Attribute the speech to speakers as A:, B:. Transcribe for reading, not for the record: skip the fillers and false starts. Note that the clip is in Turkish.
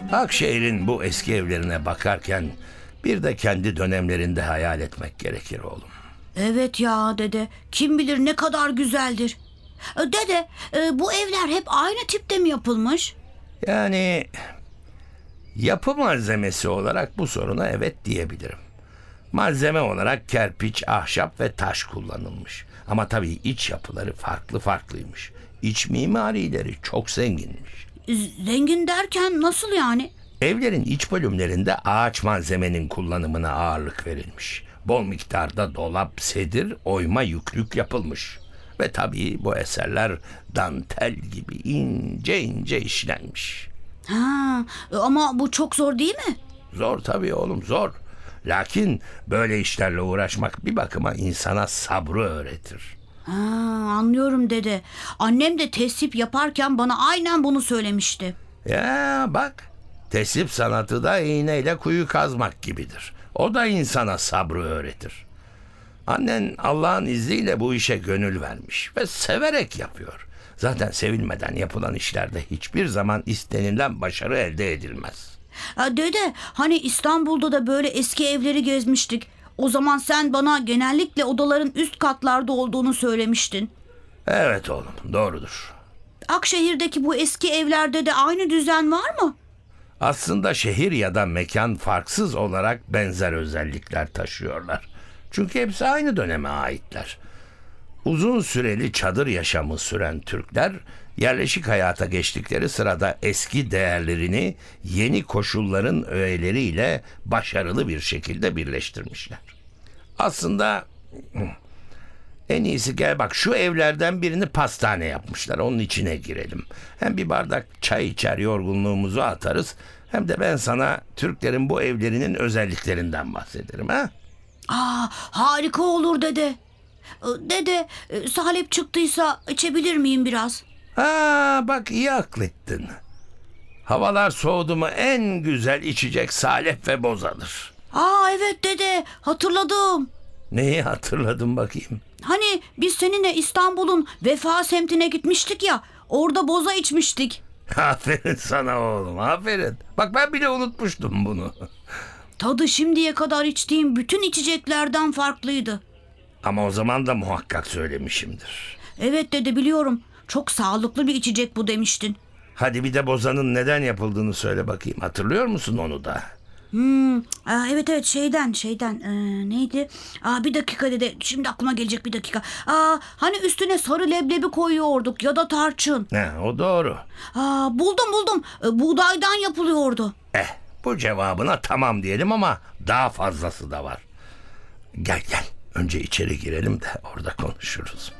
A: Akşehir'in bu eski evlerine bakarken bir de kendi dönemlerinde hayal etmek gerekir oğlum.
B: Evet ya dede, kim bilir ne kadar güzeldir. Dede, bu evler hep aynı tipte mi yapılmış?
A: Yani yapı malzemesi olarak bu soruna evet diyebilirim. Malzeme olarak kerpiç, ahşap ve taş kullanılmış. Ama tabii iç yapıları farklıymış. İç mimarileri çok zenginmiş.
B: Zengin derken nasıl yani?
A: Evlerin iç bölümlerinde ağaç malzemenin kullanımına ağırlık verilmiş. Bol miktarda dolap, sedir, oyma yüklük yapılmış. Ve tabii bu eserler dantel gibi ince ince işlenmiş.
B: Ha, ama bu çok zor değil mi?
A: Zor tabii oğlum, zor. Lakin böyle işlerle uğraşmak bir bakıma insana sabrı öğretir.
B: Ha, anlıyorum dede. Annem de tesip yaparken bana aynen bunu söylemişti.
A: Ya bak, tesip sanatı da iğneyle kuyu kazmak gibidir. O da insana sabrı öğretir. Annen Allah'ın izniyle bu işe gönül vermiş ve severek yapıyor. Zaten sevilmeden yapılan işlerde hiçbir zaman istenilen başarı elde edilmez.
B: Dede, hani İstanbul'da da böyle eski evleri gezmiştik. O zaman sen bana genellikle odaların üst katlarda olduğunu söylemiştin.
A: Evet oğlum, doğrudur.
B: Akşehir'deki bu eski evlerde de aynı düzen var mı?
A: Aslında şehir ya da mekan farksız olarak benzer özellikler taşıyorlar. Çünkü hepsi aynı döneme aitler. Uzun süreli çadır yaşamı süren Türkler, yerleşik hayata geçtikleri sırada eski değerlerini yeni koşulların öğeleriyle başarılı bir şekilde birleştirmişler. Aslında en iyisi gel bak, şu evlerden birini pastane yapmışlar. Onun içine girelim. Hem bir bardak çay içer, yorgunluğumuzu atarız. Hem de ben sana Türklerin bu evlerinin özelliklerinden bahsederim. Ha?
B: Harika olur dede. Dede, salep çıktıysa içebilir miyim biraz?
A: Bak iyi akıl ettin. Havalar soğudu mu en güzel içecek salep ve bozadır.
B: Evet dede, hatırladım.
A: Neyi hatırladın bakayım?
B: Hani biz seninle İstanbul'un Vefa semtine gitmiştik ya, orada boza içmiştik.
A: Aferin sana oğlum, aferin. Bak ben bile unutmuştum bunu.
B: Tadı şimdiye kadar içtiğim bütün içeceklerden farklıydı.
A: Ama o zaman da muhakkak söylemişimdir.
B: Evet dede, biliyorum. Çok sağlıklı bir içecek bu demiştin.
A: Hadi bir de bozanın neden yapıldığını söyle bakayım. Hatırlıyor musun onu da?
B: Evet şeyden neydi? Bir dakika dede, şimdi aklıma gelecek, bir dakika. Hani üstüne sarı leblebi koyuyorduk ya da tarçın.
A: O doğru.
B: Buldum. Buğdaydan yapılıyordu.
A: Bu cevabına tamam diyelim ama daha fazlası da var. Gel önce içeri girelim de orada konuşuruz.